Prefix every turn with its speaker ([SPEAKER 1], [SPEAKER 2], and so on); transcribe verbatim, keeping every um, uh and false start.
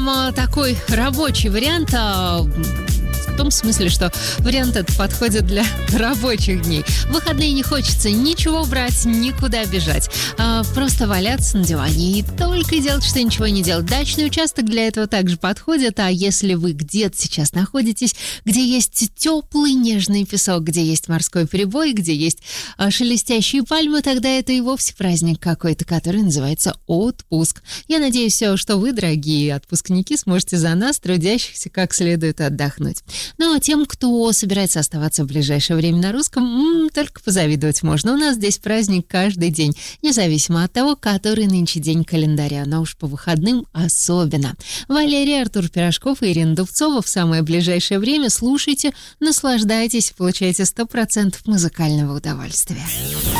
[SPEAKER 1] вам а, такой рабочий вариант, а, в том смысле, что вариант этот подходит для рабочих дней. В выходные не хочется ничего брать, никуда бежать. А, просто валяться на диване и только делать, что ничего не делать. Дачный участок для этого также подходит. А если вы где-то сейчас находитесь, где есть теплый нежный песок, где есть морской прибой, где есть а, шелестящие пальмы, тогда это и вовсе праздник какой-то, который называется отпуск. Я надеюсь, что вы, дорогие отпускники, сможете за нас, трудящихся, как следует отдохнуть. Ну а тем, кто собирается оставаться в ближайшее время на русском, м-м, только позавидовать можно. У нас здесь праздник каждый день, независимо от того, который нынче день календаря, но уж по выходным особенно. Валерия, Артур Пирожков и Ирина Дубцова в самое ближайшее время слушайте, наслаждайтесь, получайте сто процентов музыкального удовольствия.